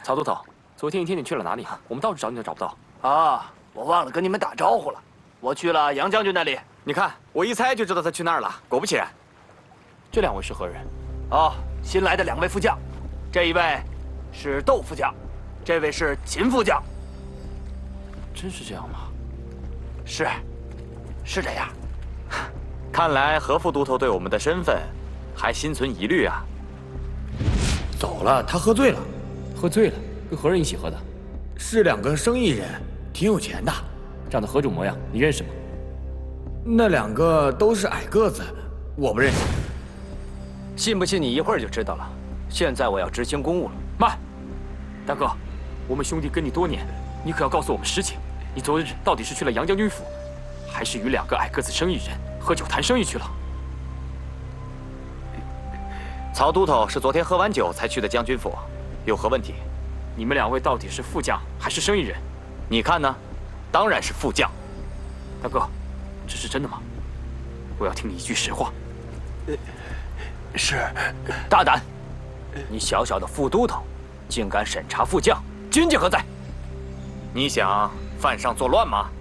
曹都头，昨天一天你去了哪里？我们到处找你都找不到。 啊，我忘了跟你们打招呼了。我去了杨将军那里。 你看，我一猜就知道他去那儿了。果不其然， 这两位是何人？ 哦，新来的2位副将，这一位是窦副将，这位是秦副将。 真是这样吗？ 是这样。 看来何副都头对我们的身份还心存疑虑啊。 走了，他喝醉了。 喝醉了，跟何人一起喝的？ 是2个生意人，挺有钱的。 长得何种模样？你认识吗？ 那2个都是矮个子，我不认识。 信不信你一会儿就知道了。现在我要执行公务了。 慢，大哥，我们兄弟跟你多年，你可要告诉我们实情。你昨日到底是去了杨将军府，还是与2个矮个子生意人喝酒谈生意去了？ 曹都头是昨天喝完酒才去的将军府，有何问题？ 你们2位到底是副将还是生意人？ 你看呢？当然是副将。 大哥，这是真的吗？我要听你一句实话。 是。大胆！你小小的副都头，竟敢审查副将，军纪何在？ 你想犯上作乱吗？